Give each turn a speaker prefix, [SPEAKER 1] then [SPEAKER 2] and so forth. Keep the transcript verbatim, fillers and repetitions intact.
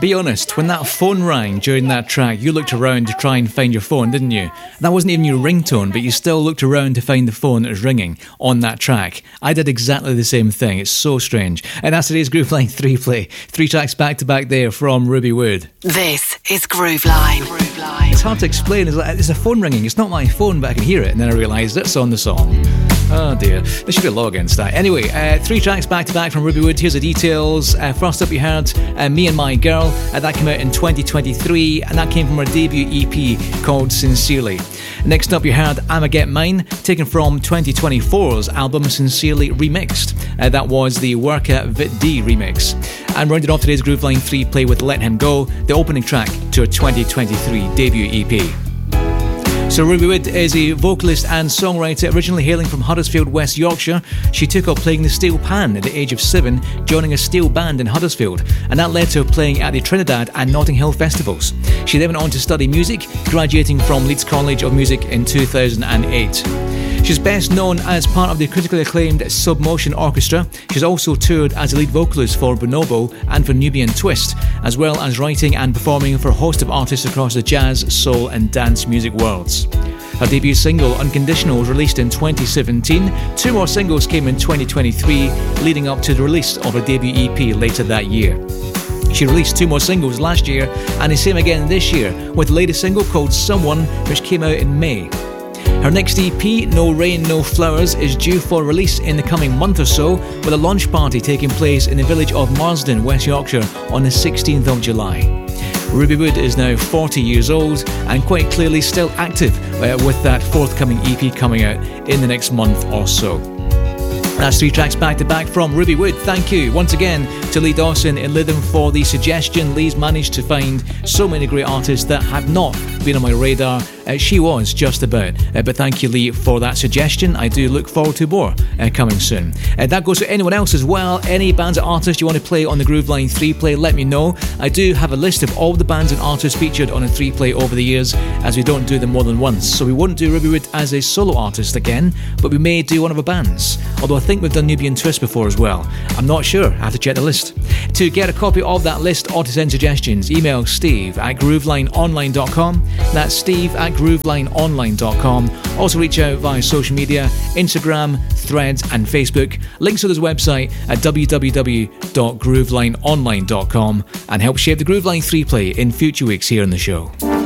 [SPEAKER 1] Be honest, when that phone rang during that track, you looked around to try and find your phone, didn't you? That wasn't even your ringtone, but you still looked around to find the phone that was ringing on that track. I did exactly the same thing. It's so strange. And that's today's Grooveline three play. Three tracks back to back there from Ruby Wood.
[SPEAKER 2] This is Grooveline. Grooveline.
[SPEAKER 1] It's hard to explain. It's, like, it's a phone ringing. It's not my phone, but I can hear it. And then I realised it's on the song. Oh dear, there should be a law against that. Anyway, uh, three tracks back to back from Ruby Wood. Here's the details. Uh, first up, you heard uh, Me and My Girl. Uh, that came out in twenty twenty-three, and that came from her debut E P called Sincerely. Next up, you heard I'ma Get Mine, taken from twenty twenty-four's album Sincerely Remixed. Uh, that was the Worka Vit D remix. And rounded off today's Grooveline three play with Let Him Go, the opening track to her twenty twenty-three debut E P. So Ruby Wood is a vocalist and songwriter originally hailing from Huddersfield, West Yorkshire. She took up playing the steel pan at the age of seven, joining a steel band in Huddersfield, and that led to her playing at the Trinidad and Notting Hill festivals. She then went on to study music, graduating from Leeds College of Music in two thousand eight. She's best known as part of the critically acclaimed Submotion Orchestra. She's also toured as a lead vocalist for Bonobo and for Nubian Twist, as well as writing and performing for a host of artists across the jazz, soul and dance music worlds. Her debut single, Unconditional, was released in twenty seventeen. Two more singles came in twenty twenty-three, leading up to the release of her debut E P later that year. She released two more singles last year, and the same again this year, with the latest single called Someone, which came out in May. Her next E P, No Rain, No Flowers, is due for release in the coming month or so, with a launch party taking place in the village of Marsden, West Yorkshire, on the sixteenth of July. Ruby Wood is now forty years old and quite clearly still active, uh, with that forthcoming E P coming out in the next month or so. That's three tracks back to back from Ruby Wood. Thank you once again to Lee Dawson in Lytham for the suggestion. Lee's managed to find so many great artists that had not been on my radar. Uh, she was just about. Uh, but thank you, Lee, for that suggestion. I do look forward to more uh, coming soon. Uh, that goes to anyone else as well. Any bands or artists you want to play on the Grooveline three play, let me know. I do have a list of all the bands and artists featured on a three play over the years, as we don't do them more than once. So we wouldn't do Ruby Wood as a solo artist again, but we may do one of her bands. Although I think we've done Nubian Twist before as well. I'm not sure. I have to check the list. To get a copy of that list or to send suggestions, email steve at groovelineonline dot com. That's steve at groovelineonline dot com. Also reach out via social media, Instagram, Threads and Facebook. Links to this website at w w w dot groovelineonline dot com and help shape the Grooveline three play in future weeks here on the show.